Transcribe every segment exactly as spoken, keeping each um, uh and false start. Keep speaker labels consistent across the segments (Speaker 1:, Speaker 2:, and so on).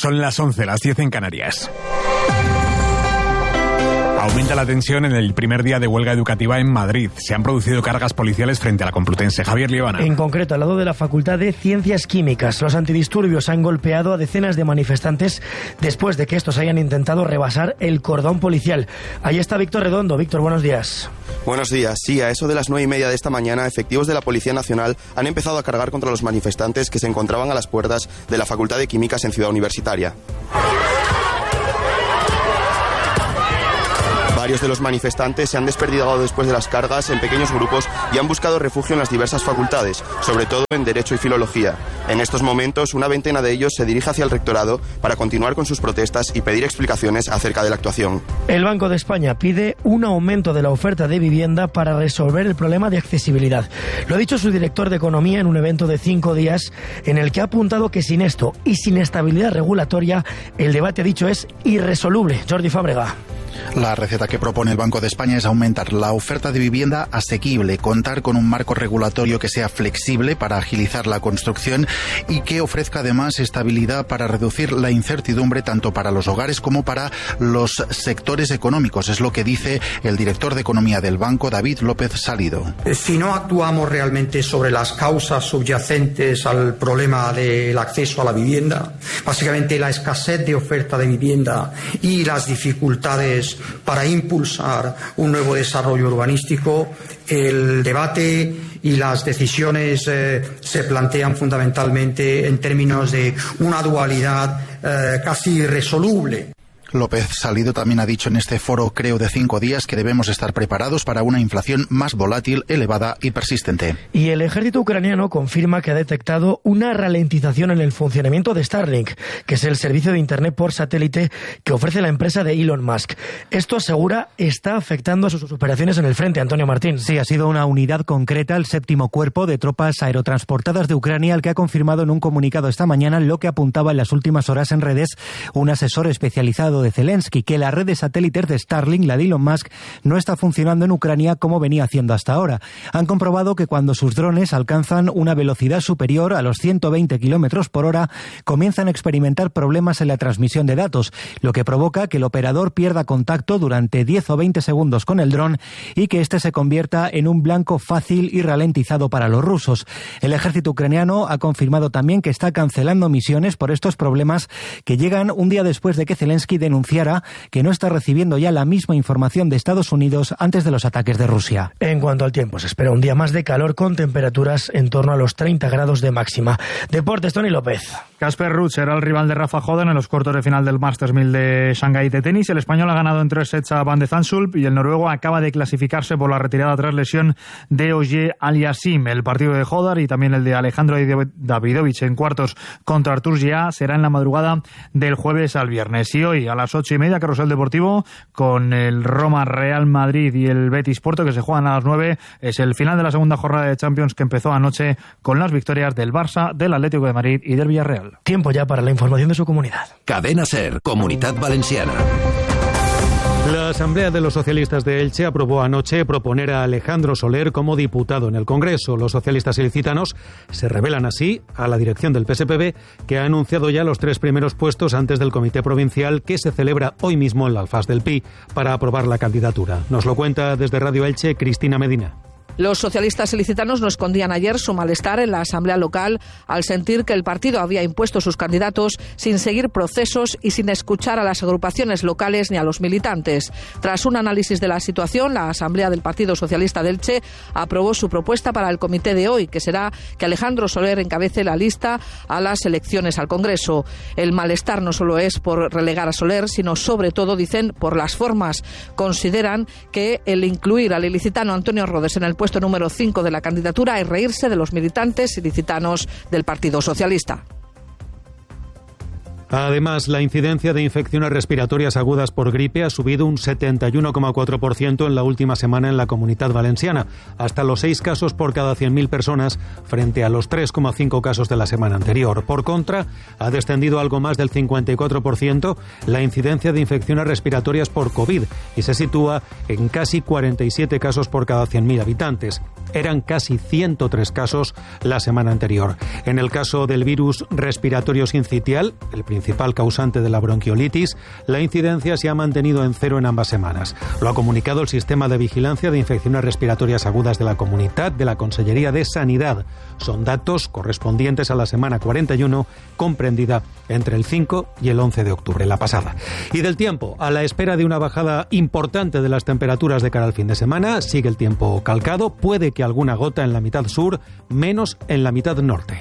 Speaker 1: Son las once, las diez en Canarias. Aumenta la tensión en el primer día de huelga educativa en Madrid. Se han producido cargas policiales frente a la Complutense. Javier Liebana.
Speaker 2: En concreto, al lado de la Facultad de Ciencias Químicas, los antidisturbios han golpeado a decenas de manifestantes después de que estos hayan intentado rebasar el cordón policial. Ahí está Víctor Redondo. Víctor, buenos días.
Speaker 3: Buenos días. Sí, a eso de las nueve y media de esta mañana, efectivos de la Policía Nacional han empezado a cargar contra los manifestantes que se encontraban a las puertas de la Facultad de Químicas en Ciudad Universitaria. Varios de los manifestantes se han desperdigado después de las cargas en pequeños grupos y han buscado refugio en las diversas facultades, sobre todo en Derecho y Filología. En estos momentos, una veintena de ellos se dirige hacia el rectorado para continuar con sus protestas y pedir explicaciones acerca de la actuación.
Speaker 2: El Banco de España pide un aumento de la oferta de vivienda para resolver el problema de accesibilidad. Lo ha dicho su director de Economía en un evento de cinco días en el que ha apuntado que sin esto y sin estabilidad regulatoria, el debate, ha dicho, es irresoluble. Jordi Fábrega.
Speaker 4: La receta que propone el Banco de España es aumentar la oferta de vivienda asequible, contar con un marco regulatorio que sea flexible para agilizar la construcción y que ofrezca además estabilidad para reducir la incertidumbre tanto para los hogares como para los sectores económicos. Es lo que dice el director de Economía del Banco, David López Salido.
Speaker 5: Si no actuamos realmente sobre las causas subyacentes al problema del acceso a la vivienda, básicamente la escasez de oferta de vivienda y las dificultades para impulsar un nuevo desarrollo urbanístico, el debate y las decisiones eh, se plantean fundamentalmente en términos de una dualidad eh, casi irresoluble.
Speaker 4: López Salido también ha dicho en este foro, creo, de cinco días que debemos estar preparados para una inflación más volátil, elevada y persistente.
Speaker 2: Y el ejército ucraniano confirma que ha detectado una ralentización en el funcionamiento de Starlink, que es el servicio de Internet por satélite que ofrece la empresa de Elon Musk. Esto, asegura, está afectando a sus operaciones en el frente. Antonio Martín.
Speaker 6: Sí, ha sido una unidad concreta, el séptimo cuerpo de tropas aerotransportadas de Ucrania, el que ha confirmado en un comunicado esta mañana lo que apuntaba en las últimas horas en redes un asesor especializado de Zelensky, que la red de satélites de Starlink, la de Elon Musk, no está funcionando en Ucrania como venía haciendo hasta ahora. Han comprobado que cuando sus drones alcanzan una velocidad superior a los ciento veinte kilómetros por hora, comienzan a experimentar problemas en la transmisión de datos, lo que provoca que el operador pierda contacto durante diez o veinte segundos con el dron y que éste se convierta en un blanco fácil y ralentizado para los rusos. El ejército ucraniano ha confirmado también que está cancelando misiones por estos problemas, que llegan un día después de que Zelensky denunció denunciara que no está recibiendo ya la misma información de Estados Unidos antes de los ataques de Rusia.
Speaker 2: En cuanto al tiempo, se espera un día más de calor con temperaturas en torno a los treinta grados de máxima. Deportes, Tony López.
Speaker 7: Casper Ruud será el rival de Rafa Joden en los cuartos de final del Masters mil de Shanghái de tenis. El español ha ganado en tres sets a Van de Zandschulp y el noruego acaba de clasificarse por la retirada tras lesión de Ogier Aliassime. El partido de Hodar y también el de Alejandro Davidovich en cuartos contra Artur Gia será en la madrugada del jueves al viernes. Y hoy a las ocho y media, Carrusel Deportivo con el Roma Real Madrid y el Betis Porto, que se juegan a las nueve. Es el final de la segunda jornada de Champions, que empezó anoche con las victorias del Barça, del Atlético de Madrid y del Villarreal.
Speaker 2: Tiempo ya para la información de su comunidad.
Speaker 8: Cadena SER, Comunitat Valenciana.
Speaker 9: La Asamblea de los Socialistas de Elche aprobó anoche proponer a Alejandro Soler como diputado en el Congreso. Los socialistas ilicitanos se revelan así a la dirección del P S P B, que ha anunciado ya los tres primeros puestos antes del Comité Provincial, que se celebra hoy mismo en la Alfaz del Pi para aprobar la candidatura. Nos lo cuenta desde Radio Elche Cristina Medina.
Speaker 10: Los socialistas ilicitanos no escondían ayer su malestar en la asamblea local al sentir que el partido había impuesto sus candidatos sin seguir procesos y sin escuchar a las agrupaciones locales ni a los militantes. Tras un análisis de la situación, la asamblea del Partido Socialista de Elche aprobó su propuesta para el comité de hoy, que será que Alejandro Soler encabece la lista a las elecciones al Congreso. El malestar no solo es por relegar a Soler, sino sobre todo, dicen, por las formas. Consideran que el incluir al ilicitano Antonio Rodes en el puesto número cinco de la candidatura es reírse de los militantes ilicitanos del Partido Socialista.
Speaker 9: Además, la incidencia de infecciones respiratorias agudas por gripe ha subido un setenta y uno coma cuatro por ciento en la última semana en la Comunidad Valenciana, hasta los seis casos por cada cien mil personas, frente a los tres coma cinco casos de la semana anterior. Por contra, ha descendido algo más del cincuenta y cuatro por ciento la incidencia de infecciones respiratorias por COVID y se sitúa en casi cuarenta y siete casos por cada cien mil habitantes. Eran casi ciento tres casos la semana anterior. En el caso del virus respiratorio sincitial, el principal causante de la bronquiolitis, la incidencia se ha mantenido en cero en ambas semanas. Lo ha comunicado el Sistema de Vigilancia de Infecciones Respiratorias Agudas de la Comunitat de la Consellería de Sanidad. Son datos correspondientes a la semana cuarenta y uno, comprendida entre el cinco y el once de octubre, la pasada. Y del tiempo, a la espera de una bajada importante de las temperaturas de cara al fin de semana, sigue el tiempo calcado, puede que alguna gota en la mitad sur, menos en la mitad norte.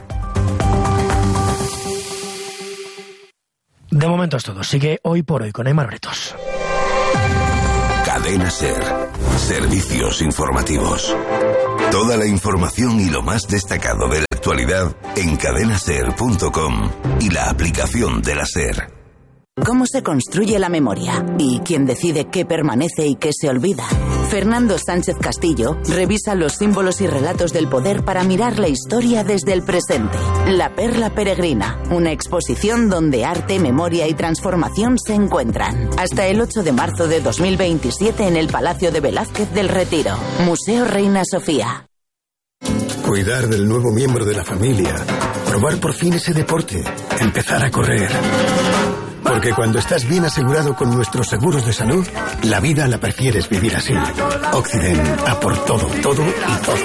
Speaker 2: De momento es todo. Sigue Hoy por Hoy con Aimar Bretos.
Speaker 8: Cadena SER. Servicios informativos. Toda la información y lo más destacado de la actualidad en cadena ser punto com y la aplicación de la SER.
Speaker 11: ¿Cómo se construye la memoria? ¿Y quién decide qué permanece y qué se olvida? Fernando Sánchez Castillo revisa los símbolos y relatos del poder para mirar la historia desde el presente. La Perla Peregrina, una exposición donde arte, memoria y transformación se encuentran. Hasta el ocho de marzo de dos mil veintisiete en el Palacio de Velázquez del Retiro. Museo Reina Sofía.
Speaker 12: Cuidar del nuevo miembro de la familia. Probar por fin ese deporte. Empezar a correr. Porque cuando estás bien asegurado con nuestros seguros de salud, la vida la prefieres vivir así. Occident, a por todo, todo y todo.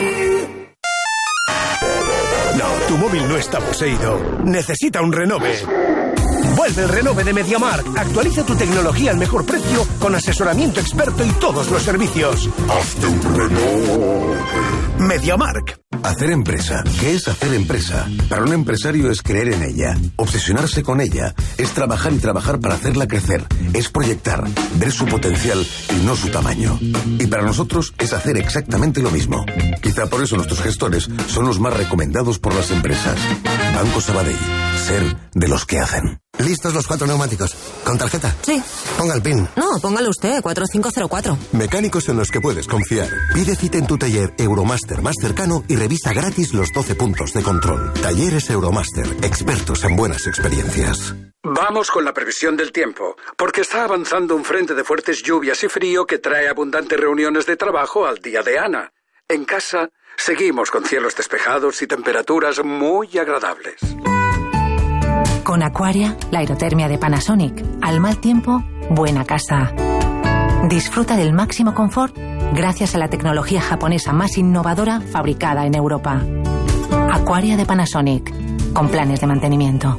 Speaker 13: No, tu móvil no está poseído. Necesita un renove. Vuelve el renove de MediaMarkt. Actualiza tu tecnología al mejor precio con asesoramiento experto y todos los servicios.
Speaker 14: Hazte un renove.
Speaker 13: MediaMarkt.
Speaker 14: Hacer empresa. ¿Qué es hacer empresa? Para un empresario es creer en ella, obsesionarse con ella, es trabajar y trabajar para hacerla crecer, es proyectar, ver su potencial y no su tamaño. Y para nosotros es hacer exactamente lo mismo. Quizá por eso nuestros gestores son los más recomendados por las empresas. Banco Sabadell. Ser de los que hacen.
Speaker 15: ¿Listos los cuatro neumáticos? ¿Con tarjeta?
Speaker 16: Sí.
Speaker 15: Ponga el PIN.
Speaker 16: No, póngalo usted, cuatro cinco cero cuatro.
Speaker 15: Mecánicos en los que puedes confiar. Pide cita en tu taller Euromaster más cercano y revisa gratis los doce puntos de control. Talleres Euromaster, expertos en buenas experiencias.
Speaker 17: Vamos con la previsión del tiempo, porque está avanzando un frente de fuertes lluvias y frío que trae abundantes reuniones de trabajo al día de Ana. En casa, seguimos con cielos despejados y temperaturas muy agradables.
Speaker 18: Con Aquaria, la aerotermia de Panasonic. Al mal tiempo, buena casa. Disfruta del máximo confort gracias a la tecnología japonesa más innovadora fabricada en Europa. Aquaria de Panasonic, con planes de mantenimiento.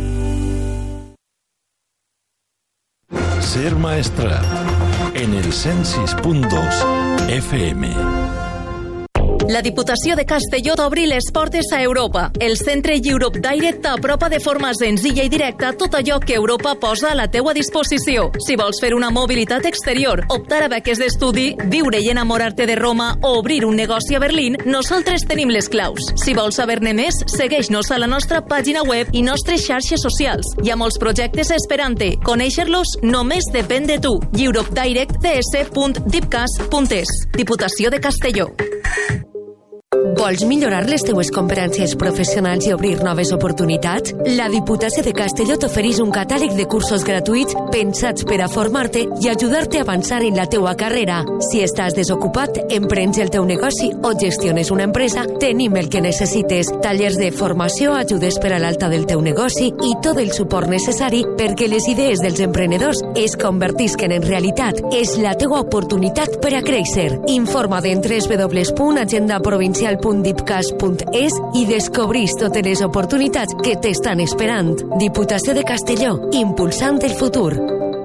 Speaker 19: Ser Maestra, en el cent sis punt dos F M.
Speaker 20: La Diputació de Castelló t'obri les portes a Europa. El centre Europe Direct t'apropa de forma senzilla i directa tot allò que Europa posa a la teua disposició. Si vols fer una mobilitat exterior, optar a beques d'estudi, viure i enamorar-te de Roma o obrir un negoci a Berlín, nosaltres tenim les claus. Si vols saber-ne més, segueix-nos a la nostra pàgina web i nostres xarxes socials. Hi ha molts projectes esperant-te. Conèixer-los només depèn de tu. europe direct d s punt dipcas punt es. Diputació de Castelló.
Speaker 21: Vols millorar les teues competències professionals i obrir noves oportunitats? La Diputació de Castelló t'ofereix un catàleg de cursos gratuïts pensats per a formar-te i ajudar-te a avançar en la teua carrera. Si estàs desocupat, emprens el teu negoci o gestiones una empresa, tenim el que necessites. Tallers de formació, ajudes per a l'alta del teu negoci i tot el suport necessari perquè les idees dels emprenedors es convertisquen en realitat. És la teua oportunitat per a créixer. Informa't en w w w punt agenda provincial punt dipcas punt es i descobrís totes les oportunitats que t'estan esperant. Diputació de Castelló, impulsant el futur.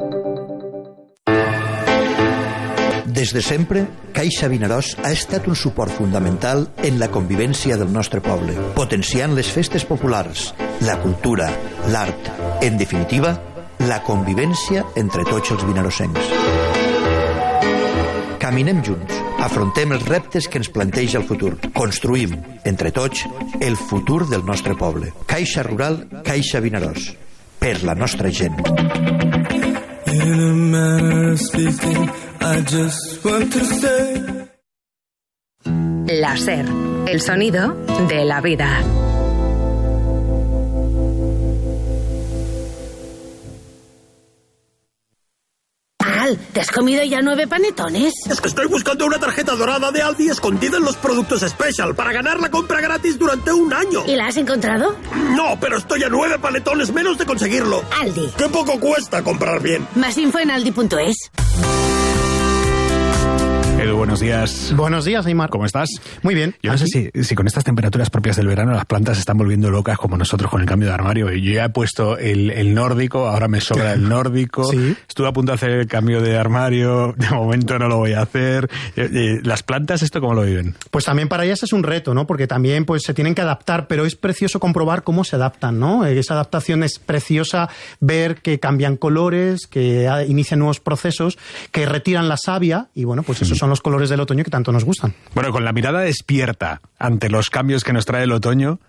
Speaker 22: Des de sempre, Caixa Vinaròs ha estat un suport fundamental en la convivència del nostre poble, potenciant les festes populars, la cultura, l'art, en definitiva, la convivència entre tots els vinarossencs. Caminem junts, afrontem els reptes que ens planteja el futur. Construïm, entre tots, el futur del nostre poble. Caixa Rural, Caixa Vinaròs. Per la nostra gent.
Speaker 23: La SER, el sonido de la vida.
Speaker 1: chaval, ¿te has comido ya nueve panetones?
Speaker 3: Es que estoy buscando una tarjeta dorada de Aldi escondida en los productos Special para ganar la compra gratis durante un año.
Speaker 1: ¿Y la has encontrado?
Speaker 3: No, pero estoy a nueve panetones menos de conseguirlo.
Speaker 1: Aldi.
Speaker 3: ¡Qué poco cuesta comprar bien!
Speaker 1: Más info en aldi punto es.
Speaker 5: Edu, buenos días.
Speaker 24: Buenos días, Neymar.
Speaker 5: ¿Cómo estás?
Speaker 24: Muy bien.
Speaker 5: Yo no sé si, si con estas temperaturas propias del verano las plantas se están volviendo locas como nosotros con el cambio de armario. Yo ya he puesto el, el nórdico, ahora me sobra el nórdico.
Speaker 24: Sí.
Speaker 5: Estuve a punto de hacer el cambio de armario, de momento no lo voy a hacer. ¿Las plantas esto cómo lo viven?
Speaker 24: Pues también para ellas es un reto, ¿no? Porque también pues se tienen que adaptar, pero es precioso comprobar cómo se adaptan, ¿no? Esa adaptación es preciosa, ver que cambian colores, que inician nuevos procesos, que retiran la savia y bueno, pues esos son los colores del otoño que tanto nos gustan.
Speaker 5: Bueno, con la mirada despierta ante los cambios que nos trae el otoño,